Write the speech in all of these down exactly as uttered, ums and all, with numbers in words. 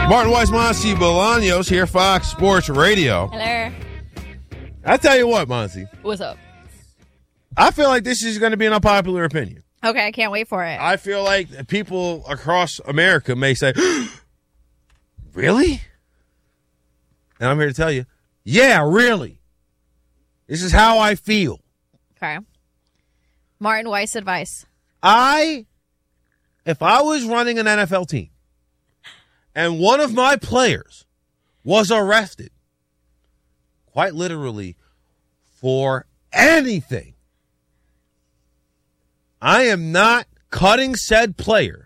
Martin Weiss, Monty Bolaños here, Fox Sports Radio. Hello. I tell you what, Monty. What's up? I feel like this is going to be an unpopular opinion. Okay, I can't wait for it. I feel like people across America may say, really? And I'm here to tell you, yeah, really. This is how I feel. Okay. Martin Weiss advice. I, if I was running an N F L team and one of my players was arrested, quite literally, for anything, I am not cutting said player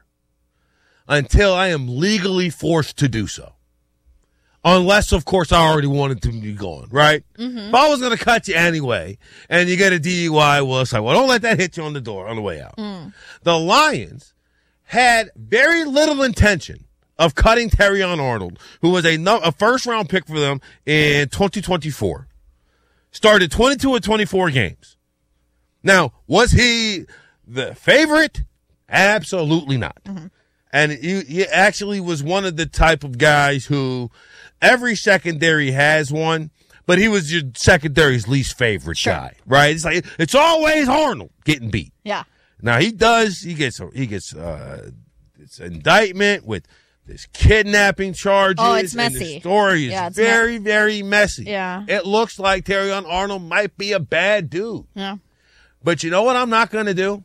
until I am legally forced to do so. Unless, of course, I already wanted to be gone, right? Mm-hmm. If I was going to cut you anyway and you get a D U I, well, it's like, well, don't let that hit you on the door on the way out. Mm. The Lions had very little intention of cutting Terrion Arnold, who was a, no, a first-round pick for them in twenty twenty-four. Started twenty-two of twenty-four games. Now, was he the favorite? Absolutely not. Mm-hmm. And he, he actually was one of the type of guys who every secondary has one, but he was your secondary's least favorite sure. guy, right? It's like it's always Arnold getting beat. Yeah. Now he does. He gets he gets uh, it's an indictment with this kidnapping charges. Oh, it's and messy. the story is yeah, it's very me- very messy. Yeah. It looks like Terrion Arnold might be a bad dude. Yeah. But you know what I'm not going to do?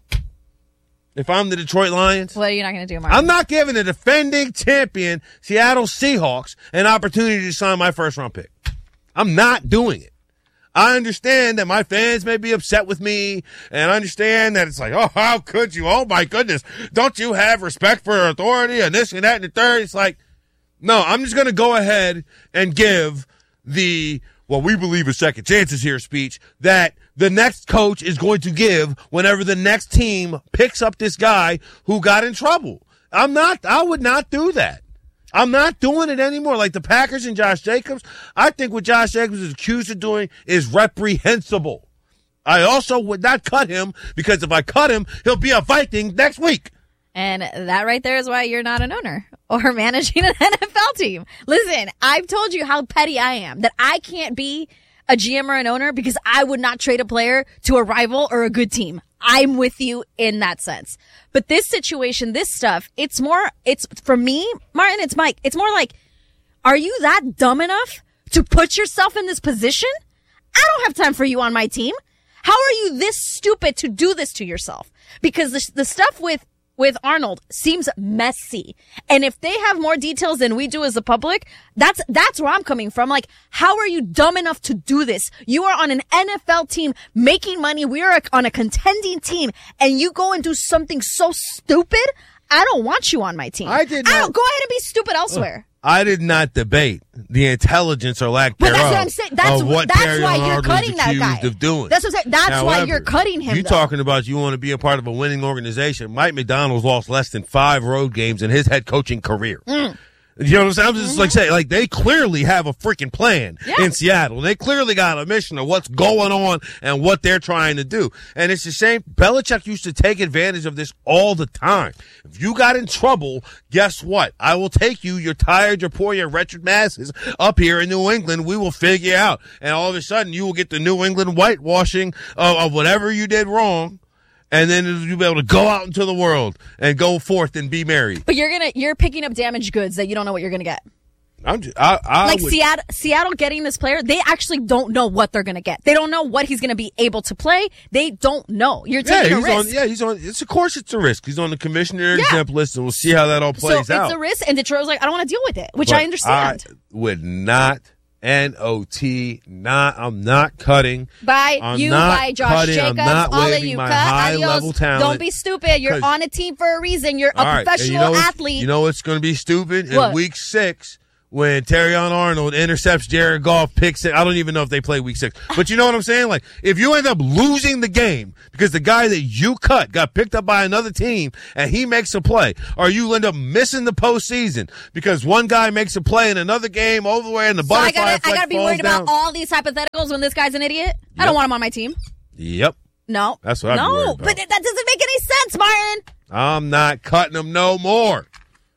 If I'm the Detroit Lions, what are you not going to do, Martin? I'm not giving the defending champion Seattle Seahawks an opportunity to sign my first round pick. I'm not doing it. I understand that my fans may be upset with me, and I understand that it's like, oh, how could you? Oh, my goodness. Don't you have respect for authority and this and that and the third? It's like, no, I'm just going to go ahead and give the, well, we believe in second chances here speech that the next coach is going to give whenever the next team picks up this guy who got in trouble. I'm not, I would not do that. I'm not doing it anymore. Like the Packers and Josh Jacobs, I think what Josh Jacobs is accused of doing is reprehensible. I also would not cut him because if I cut him, he'll be a Viking next week. And that right there is why you're not an owner or managing an N F L team. Listen, I've told you how petty I am, that I can't be a G M or an owner because I would not trade a player to a rival or a good team. I'm with you in that sense. But this situation, this stuff, it's more, it's for me, Martin, it's Mike. It's more like, are you that dumb enough to put yourself in this position? I don't have time for you on my team. How are you this stupid to do this to yourself? Because the, the stuff with with Arnold seems messy. And if they have more details than we do as the public, that's that's where I'm coming from. Like, how are you dumb enough to do this? You are on an N F L team making money. We are on a contending team, and you go and do something so stupid? I don't want you on my team. I did not. I don't, go ahead and be stupid elsewhere. I did not debate the intelligence or lack But thereof. that's what I'm saying. That's of what that's Terrion why you're Arnold cutting is that guy. accused of doing. That's what I'm saying. That's However, why you're cutting him. You though. talking about you want to be a part of a winning organization? Mike McDonald's lost less than five road games in his head coaching career. Mm. You know what I'm saying? I'm just mm-hmm. like saying, like they clearly have a freaking plan yeah. in Seattle. They clearly got a mission of what's going on and what they're trying to do. And it's the same. Belichick used to take advantage of this all the time. If you got in trouble, guess what? I will take you. You're tired. You're poor. You're wretched masses up here in New England. We will figure you out. And all of a sudden, you will get the New England whitewashing of, of whatever you did wrong. And then you'll be able to go out into the world and go forth and be married. But you're gonna you're picking up damaged goods that you don't know what you're gonna get. I'm just, I, I like would, Seattle, Seattle getting this player, they actually don't know what they're gonna get. They don't know what he's gonna be able to play. They don't know. You're yeah, taking he's a risk. On, yeah, he's on. It's of course it's a risk. He's on the commissioner yeah. exempt list, and we'll see how that all plays so out. It's a risk, and Detroit was like, I don't want to deal with it, which but I understand. I would not. N O T, not, I'm not cutting. By I'm you, not by Josh cutting. Jacobs, all of you, my cut. high Adios. level talent. Don't be stupid. You're on a team for a reason. You're a right. professional you know athlete. You know what's going to be stupid? What? In week six, when Terrion Arnold intercepts Jared Goff, picks it. I don't even know if they play week six. But you know what I'm saying? Like, if you end up losing the game because the guy that you cut got picked up by another team and he makes a play, or you end up missing the postseason because one guy makes a play in another game over the way and the so butterfly I gotta, effect I gotta be falls worried down. about all these hypotheticals when this guy's an idiot? Yep. I don't want him on my team. Yep. No. That's what I'd no, be worried about. but that doesn't make any sense, Martin. I'm not cutting him no more.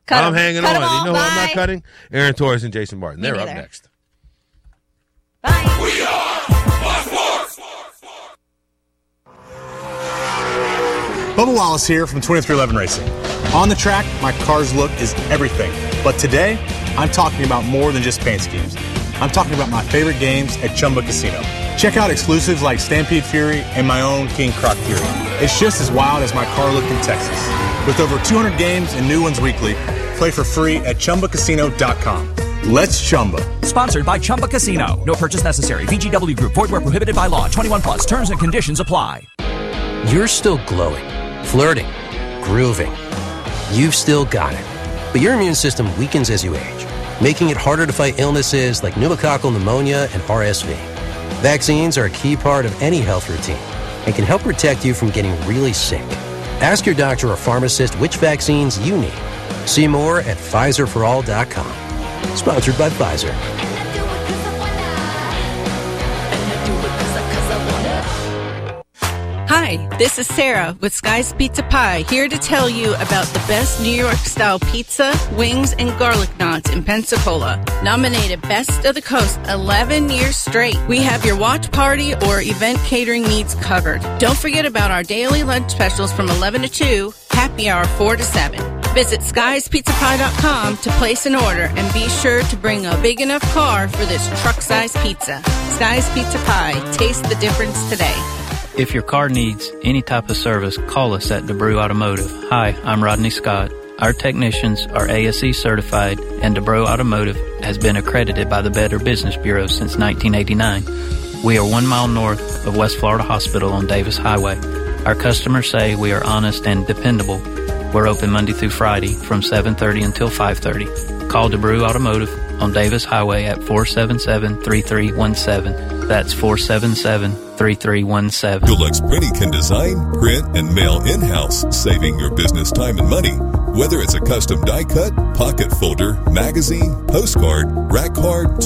Cut I'm 'em. hanging Cut on. 'em all. You know who I'm not Bye. cutting? Aaron Torres and Jason Barton. Me They're up neither. next. Bye. We are Fox Sports. Bubba Wallace here from twenty-three eleven Racing. On the track, my car's look is everything. But today, I'm talking about more than just paint schemes. I'm talking about my favorite games at Chumba Casino. Check out exclusives like Stampede Fury and my own King Croc Fury. It's just as wild as my car look in Texas. With over two hundred games and new ones weekly, play for free at Chumba Casino dot com. Let's Chumba. Sponsored by Chumba Casino. No purchase necessary. V G W Group. Void where prohibited by law. twenty-one plus. Terms and conditions apply. You're still glowing, flirting, grooving. You've still got it. But your immune system weakens as you age, making it harder to fight illnesses like pneumococcal pneumonia and R S V. Vaccines are a key part of any health routine and can help protect you from getting really sick. Ask your doctor or pharmacist which vaccines you need. See more at Pfizer for all dot com. Sponsored by Pfizer. Hi, this is Sarah with Sky's Pizza Pie, here to tell you about the best New York-style pizza, wings, and garlic knots in Pensacola. Nominated Best of the Coast eleven years straight. We have your watch party or event catering needs covered. Don't forget about our daily lunch specials from eleven to two, happy hour four to seven. Visit skies pizza pie dot com to place an order and be sure to bring a big enough car for this truck-sized pizza. Sky's Pizza Pie. Taste the difference today. If your car needs any type of service, call us at DeBrew Automotive. Hi, I'm Rodney Scott. Our technicians are A S E certified, and DeBrew Automotive has been accredited by the Better Business Bureau since nineteen eighty-nine. We are one mile north of West Florida Hospital on Davis Highway. Our customers say we are honest and dependable. We're open Monday through Friday from seven thirty until five thirty. Call DeBrew Automotive on Davis Highway at four seven seven, three three one seven. That's four seven seven, three three one seven. Deluxe Printing can design, print, and mail in-house, saving your business time and money. Whether it's a custom die cut, pocket folder, magazine, postcard, rack card,